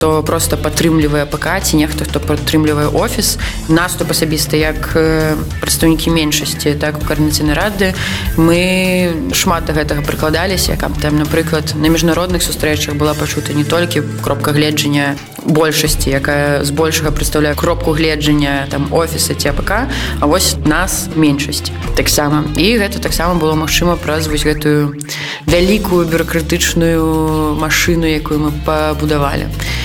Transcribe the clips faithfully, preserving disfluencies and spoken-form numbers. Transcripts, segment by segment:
хто проста падтрымлівае ПК, ці нехта, хто падтрымлівае офіс. Наступ асабіста як прадстаўнікі меншасці, так у Координаційнай рады мы шмат да гэтага прыкладаліся, каб там, напрыклад, на міжнародных сустрэчах была пачута не толькі кропка гледжання большасці, якая збольшага прадстаўляе кропку гледжання там офіса ці АПК, а вось нас меншасць таксама. І гэта таксама было магчыма праз вось гэтую вялікую бюракратычную машыну, якую мы пабудавалі.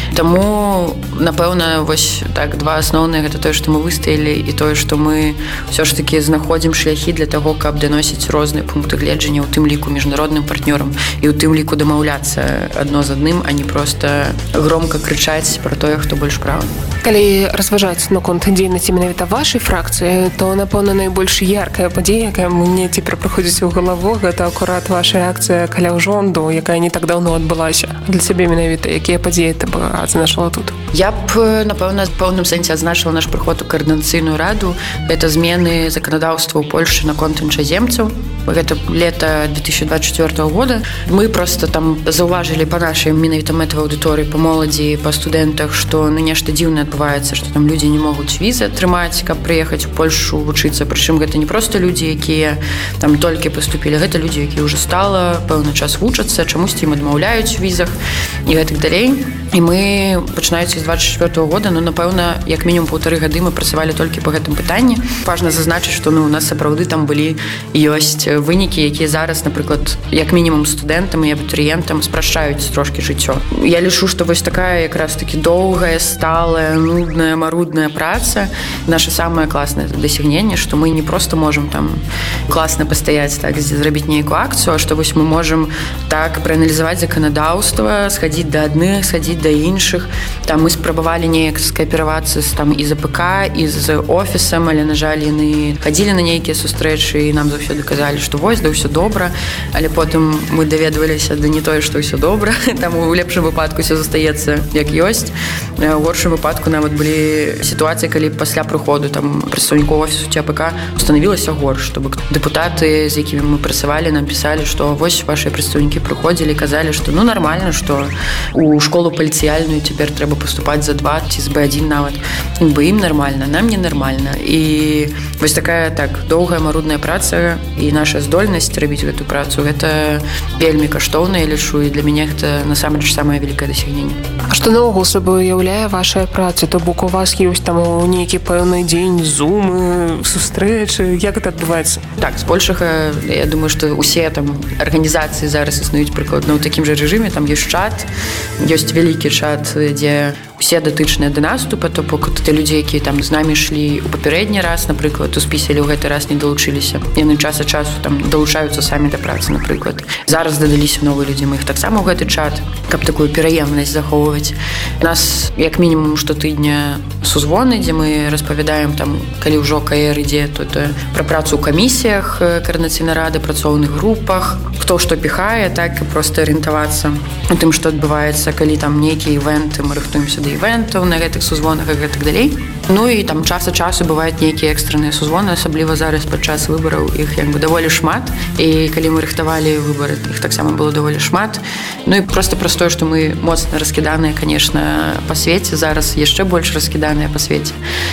Таму, напэўна, вось так два асноўныя гэта тое, што мы выстаялі, і тое, што мы ўсё ж такі знаходзім шляхі для таго, каб даносіць розныя пункты гледжання, у тым ліку міжнародным партнёрам, і ў тым ліку дамаўляцца адно з адным, а не проста громка крычаць пра тое, хто больш правы. Калі разважаць наконт дзейнасці менавіта вашай фракцыі, то, напэўна, найбольш яркая падзея, якая мне цяпер прыходзіць у галаву, гэта акурат ваша акцыя каля ўжонду, якая не так даўно адбылася. Для цябе менавіта якія падзеі ты бы адзначыла тут? Я б, напэўна, в пэўным сэнсе адзначыла наш прыход у Координацыйную раду. Гэта змены заканадаўства ў Польшы наконт іншаземцаў. Гэта лета две тысячи двадцать четвёртого года. Мы просто там заўважылі па нашай менавіта мэтавай аўдыторыі, па моладзі, па студэнтах, што ну нешта дзіўнае адбываецца, што там людзі не могуць візы атрымаць, каб прыехаць у Польшу вучыцца. Прычым гэта не проста людзі, якія там толькі паступілі, гэта людзі, якія ўжо стала пэўны час вучацца, чамусьці ім адмаўляюць у візах і гэтак далей. І мы, пачынаючы з двадцать четвёртого года, ну, напэўна, як мінімум паўтары гады мы працавалі толькі па гэтым пытанні. Важна зазначыць, што ну, у нас сапраўды там былі ёсць вынікі, якія зараз, напрыклад, як мінімум студэнтам і абітурыентам спрашчаюць трошкі жыццё. Я лічу, што вось такая якраз такі доўгая, сталая, нудная, марудная праца наша самае класнае дасягненне, што мы не проста можам там класна пастаяць, так, зрабіць нейкую акцыю, а што вось мы можам так прааналізаваць заканадаўства, схадзіць да адных, схадзіць да іншых. Там мы спрабавалі неяк скааперавацца з там і з АПК, і з офісам, але, на жаль, яны хадзілі на нейкія сустрэчы і нам заўсёды казалі, што вось, да ўсё добра, але потым мы даведваліся, да не тое, што ўсё добра, там у лепшым выпадку ўсё застаецца як ёсць. У горшым выпадку нават былі сітуацыі, калі пасля прыходу там прадстаўнікоў офісу ці АПК станавілася горш, чтобы дэпутаты, з якімі мы працавалі, нам пісалі, што вось вашыя прадстаўнікі прыходзілі, казалі, што ну нармальна, што у школу паліцыяльную цяпер трэба паступаць за два ці з бэ адзін нават. Бы ім нармальна, нам не нармальна. І вось такая так доўгая марудная праца і наша здольнасць рабіць гэту працу, гэта вельмі каштоўна, я лічу, і для мяне гэта насамрэч самае вялікае дасягненне. А што наогул сабой уяўляе вашая праца? То бок у вас ёсць там нейкі пэўны дзень зумы, сустрэчы, як гэта адбываецца? Так, збольшага, я думаю, што усе там арганізацыі зараз існуюць прыкладна ў такім жа рэжыме, там ёсць чат, ёсць вялікі чат, дзе усе датычныя да наступа, то бок ты людзі, якія там з намі ішлі ў папярэдні раз, напрыклад, у спісе, але ў гэты раз не далучыліся. Яны час ад часу там далучаюцца самі да працы, напрыклад. Зараз дадаліся новыя людзі, мы іх таксама ў гэты чат, каб такую пераемнасць захоўваць. У нас як мінімум штотыдня сузвоны, дзе мы распавядаем там, калі ўжо КР ідзе, то это пра працу ў камісіях Координаційнай рады, працоўных групах, хто што піхае, так і проста арыентавацца у тым, што адбываецца, калі там нейкія івенты, мы рыхтуемся да івентаў на гэтых сузвонах і гэтак далей. Ну і там час ад часу бываюць нейкія экстраныя сузвоны, асабліва зараз падчас выбараў іх як бы даволі шмат. І калі мы рыхтавалі выбары, іх таксама было даволі шмат. Ну і проста праз тое, што мы моцна раскіданыя, конечно, па свеце, зараз яшчэ больш раскіданыя па свеце.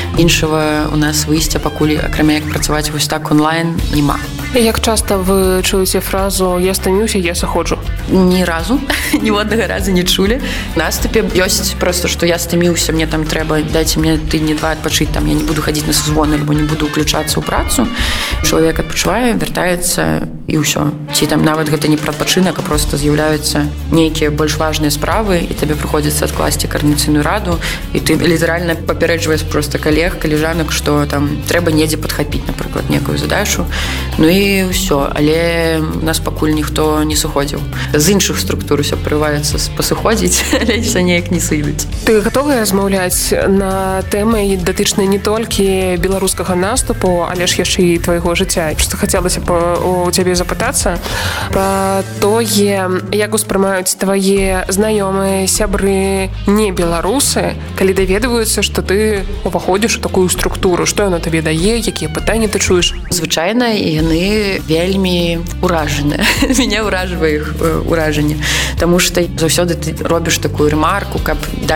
Іншага у нас выйсця пакуль, акрамя як працаваць вось так онлайн, няма. Як часта вы чуеце фразу «я стаміўся, я сыходжу»? Ні разу, ні однага разу не чулі. Наступе ёсць проста, што я стаміўся, мне там трэба, дайце мне тыдні два адпачыць, там я не буду хадзіць на сузвон, альбо не буду ўключацца ў працу. Чалавек адпачывае, вяртаецца і ўсё. Ці там нават гэта не пра адпачынак, а проста з'яўляюцца нейкія больш важныя справы, і табе прыходзіцца адкласці Координаційную раду, і ты літаральна папярэджваеш проста калег, калежанак, што там трэба недзе падхапіць, напрыклад, некую задачу. Ну і ўсё, але нас пакуль ніхто не сыходзіў. З іншых структур усё прываецца пасыходзіць, але ўсё неяк не сыдуць. Ты гатовая размаўляць на тэмы датычныя не толькі беларускага наступу, але ж яшчэ і твайго жыцця. Што хацелася б у цябе запытацца пра тое, як успрымаюць твае знаёмыя, сябры, не беларусы, калі даведваюцца, што ты уваходзіш у такую структуру, што яно табе дае, якія пытанні ты чуеш? Звычайна, яны вельмі ўражаныя. Мяне ўражвае іх ўражанне, таму што заўсёды ты робіш такую рэмарку, каб